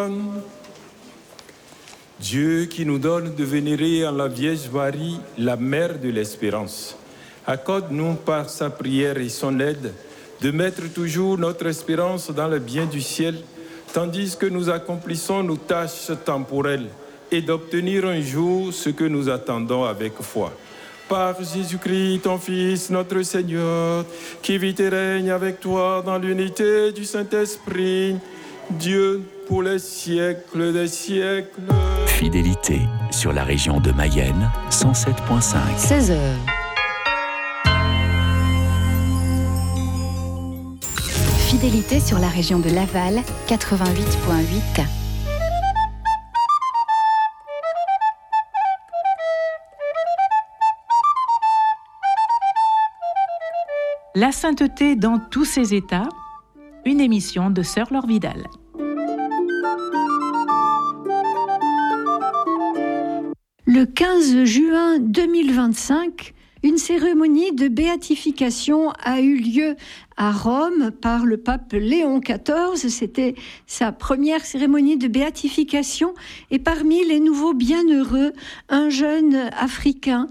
Dieu qui nous donne de vénérer en la Vierge Marie, la mère de l'espérance, accorde-nous par sa prière et son aide de mettre toujours notre espérance dans le bien du ciel, tandis que nous accomplissons nos tâches temporelles et d'obtenir un jour ce que nous attendons avec foi. Par Jésus-Christ, ton Fils, notre Seigneur, qui vit et règne avec toi dans l'unité du Saint-Esprit, Dieu pour les siècles des siècles. Fidélité sur la région de Mayenne, 107.5. 16h. Fidélité sur la région de Laval, 88.8. La sainteté dans tous ses états, une émission de Sœur Laure Vidal. Le 15 juin 2025, une cérémonie de béatification a eu lieu à Rome par le pape Léon XIV. C'était sa première cérémonie de béatification. Et parmi les nouveaux bienheureux, un jeune Africain,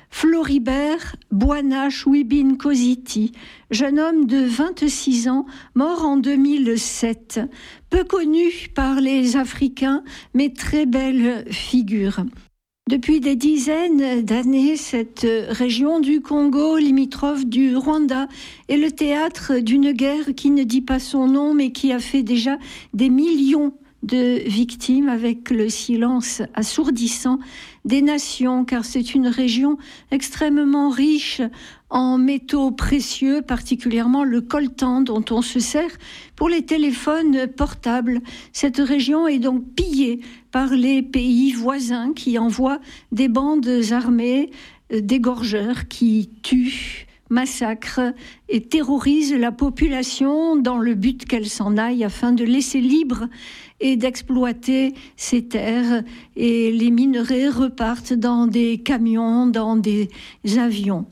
Floribert Bwana Chouibine Koziti, jeune homme de 26 ans, mort en 2007. Peu connu par les Africains, mais très belle figure. Depuis des dizaines d'années, cette région du Congo, limitrophe du Rwanda, est le théâtre d'une guerre qui ne dit pas son nom, mais qui a fait déjà des millions de victimes avec le silence assourdissant des nations, car c'est une région extrêmement riche en métaux précieux, particulièrement le coltan dont on se sert pour les téléphones portables. Cette région est donc pillée par les pays voisins qui envoient des bandes armées d'égorgeurs qui tuent, massacrent et terrorisent la population dans le but qu'elle s'en aille afin de laisser libre et d'exploiter ces terres, et les minerais repartent dans des camions, dans des avions.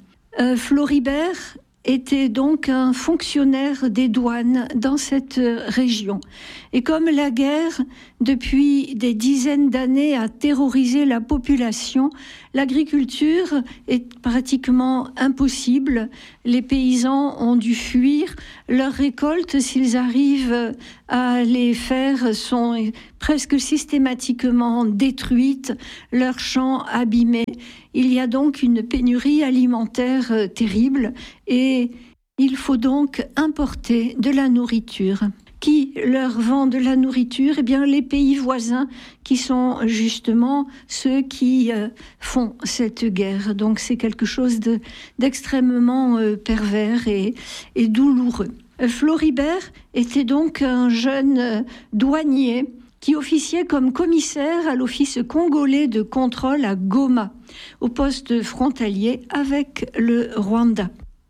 Floribert était donc un fonctionnaire des douanes dans cette région. Et comme la guerre, depuis des dizaines d'années, a terrorisé la population, l'agriculture est pratiquement impossible. Les paysans ont dû fuir. Leurs récoltes, s'ils arrivent à les faire, sont presque systématiquement détruites, leurs champs abîmés. Il y a donc une pénurie alimentaire terrible et il faut donc importer de la nourriture. Qui leur vend de la nourriture ? Eh bien, les pays voisins qui sont justement ceux qui font cette guerre. Donc, c'est quelque chose d'extrêmement pervers et douloureux. Floribert était donc un jeune douanier qui officiait comme commissaire à l'Office congolais de contrôle à Goma, au poste frontalier avec le Rwanda.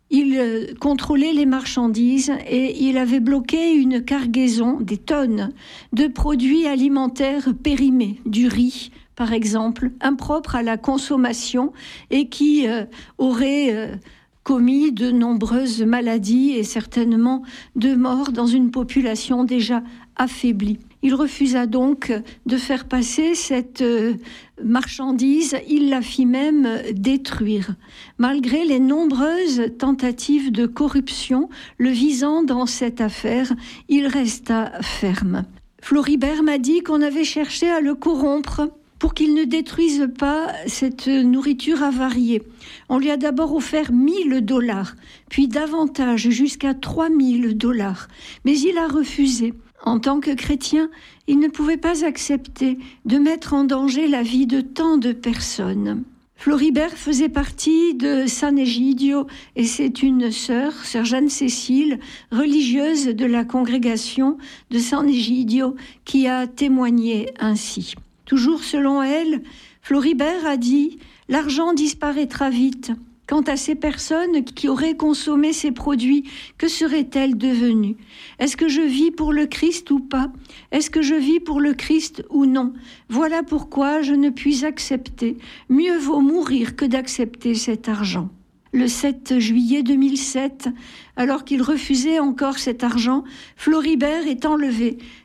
Il contrôlait les marchandises et il avait bloqué une cargaison, des tonnes, de produits alimentaires périmés, du riz par exemple, impropre à la consommation et qui aurait commis de nombreuses maladies et certainement de morts dans une population déjà affaiblie. Il refusa donc de faire passer cette marchandise, il la fit même détruire. Malgré les nombreuses tentatives de corruption le visant dans cette affaire, il resta ferme. Floribert m'a dit qu'on avait cherché à le corrompre pour qu'il ne détruise pas cette nourriture avariée. On lui a d'abord offert $1,000, puis davantage, jusqu'à $3,000. Mais il a refusé. En tant que chrétien, il ne pouvait pas accepter de mettre en danger la vie de tant de personnes. Floribert faisait partie de San Egidio et c'est une sœur Jeanne-Cécile, religieuse de la congrégation de San Egidio, qui a témoigné ainsi. Toujours selon elle, Floribert a dit « L'argent disparaîtra vite. Quant à ces personnes qui auraient consommé ces produits, que seraient-elles devenues ? Est-ce que je vis pour le Christ ou pas ? Est-ce que je vis pour le Christ ou non ? Voilà pourquoi je ne puis accepter. Mieux vaut mourir que d'accepter cet argent. » Le 7 juillet 2007, alors qu'il refusait encore cet argent, Floribert est enlevé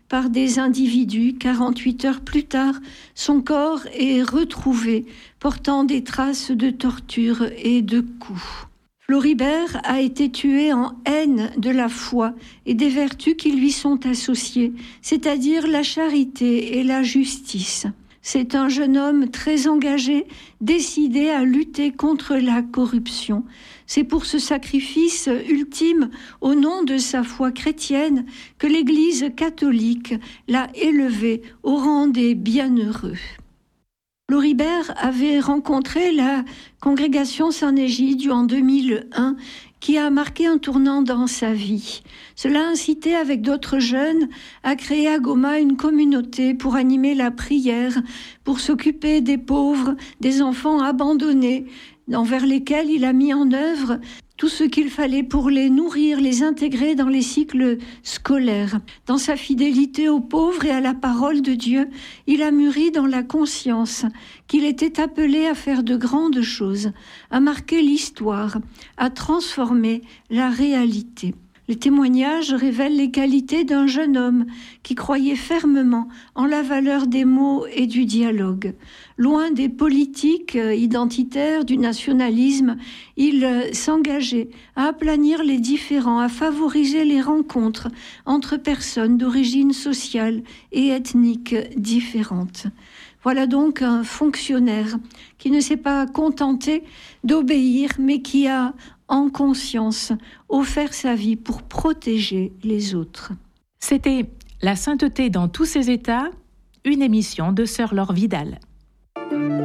par des individus. 48 heures plus tard, son corps est retrouvé, portant des traces de torture et de coups. Floribert a été tué en haine de la foi et des vertus qui lui sont associées, c'est-à-dire la charité et la justice. C'est un jeune homme très engagé, décidé à lutter contre la corruption. C'est pour ce sacrifice ultime, au nom de sa foi chrétienne, que l'Église catholique l'a élevé au rang des bienheureux. Floribert avait rencontré la congrégation Saint-Égidio en 2001, qui a marqué un tournant dans sa vie. Cela a incité avec d'autres jeunes à créer à Goma une communauté pour animer la prière, pour s'occuper des pauvres, des enfants abandonnés, envers lesquels il a mis en œuvre tout ce qu'il fallait pour les nourrir, les intégrer dans les cycles scolaires. Dans sa fidélité aux pauvres et à la parole de Dieu, il a mûri dans la conscience qu'il était appelé à faire de grandes choses, à marquer l'histoire, à transformer la réalité. Les témoignages révèlent les qualités d'un jeune homme qui croyait fermement en la valeur des mots et du dialogue. Loin des politiques identitaires, du nationalisme, il s'engageait à aplanir les différends, à favoriser les rencontres entre personnes d'origine sociale et ethnique différentes. Voilà donc un fonctionnaire qui ne s'est pas contenté d'obéir, mais qui a, en conscience, offert sa vie pour protéger les autres. C'était La sainteté dans tous ses états, une émission de Sœur Laure Vidal.